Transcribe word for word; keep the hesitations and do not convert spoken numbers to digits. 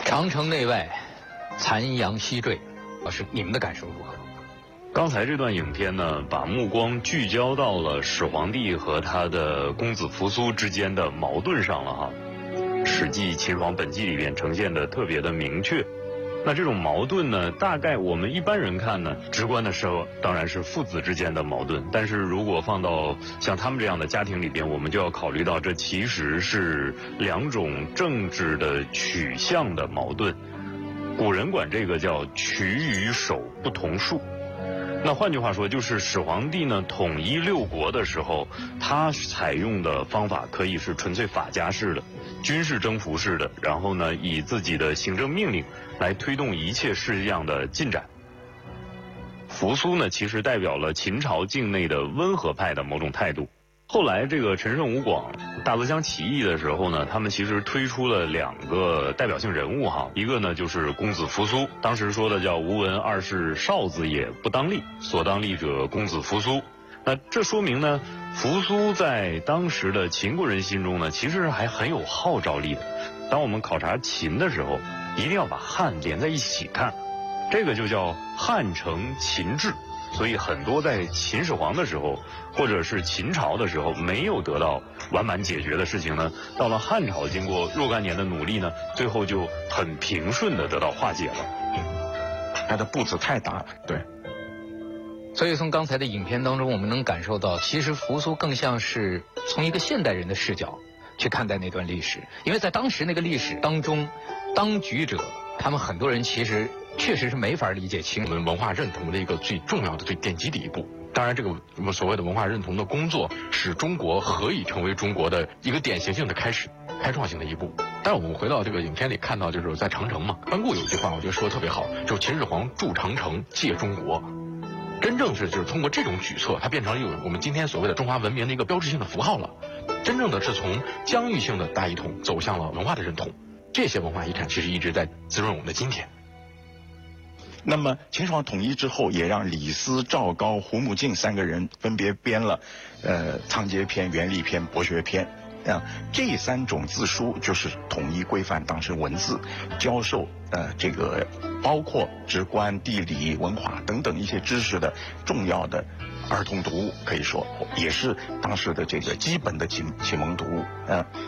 长城内外，残阳西坠，老师，你们的感受如何？ 刚才这段影片呢，把目光聚焦到了始皇帝和他的公子扶苏之间的矛盾上了哈。《史记·秦始皇本纪》里边呈现的特别的明确。那这种矛盾呢，大概我们一般人看呢，直观的时候当然是父子之间的矛盾。但是如果放到像他们这样的家庭里边，我们就要考虑到这其实是两种政治的取向的矛盾。古人管这个叫取与守不同术。那换句话说，就是始皇帝呢统一六国的时候，他采用的方法可以是纯粹法家式的、军事征服式的，然后呢以自己的行政命令来推动一切事项的进展。扶苏呢，其实代表了秦朝境内的温和派的某种态度。后来这个陈胜吴广大泽乡起义的时候呢，他们其实推出了两个代表性人物哈，一个呢就是公子扶苏，当时说的叫吾闻二世少子也，不当立，所当立者公子扶苏。那这说明呢，扶苏在当时的秦国人心中呢，其实还很有号召力的。当我们考察秦的时候，一定要把汉连在一起看，这个就叫汉承秦制。所以很多在秦始皇的时候，或者是秦朝的时候没有得到完满解决的事情呢，到了汉朝经过若干年的努力呢，最后就很平顺的得到化解了。 它的步子太大了，对。 所以从刚才的影片当中，我们能感受到，其实扶苏更像是从一个现代人的视角去看待那段历史，因为在当时那个历史当中，当局者他们很多人其实确实是没法理解清我们文化认同的一个最重要的、最奠基的一步。当然，这个我们所谓的文化认同的工作，使中国何以成为中国的一个典型性的开始、开创性的一步。但是我们回到这个影片里看到，就是在长城嘛，班固有一句话，我觉得说的特别好，就是秦始皇筑长城，借中国。真正是就是通过这种举措，它变成了一种我们今天所谓的中华文明的一个标志性的符号了。真正的是从疆域性的大一统走向了文化的认同。这些文化遗产其实一直在滋润我们的今天。 那么秦始皇统一之后，也让李斯、赵高、胡穆敬三个人分别编了呃《仓颉篇》《元历篇》《博学篇》啊，这三种字书就是统一规范当时文字教授呃这个包括直观、地理、文化等等一些知识的重要的儿童读物，可以说也是当时的这个基本的启启蒙读物啊。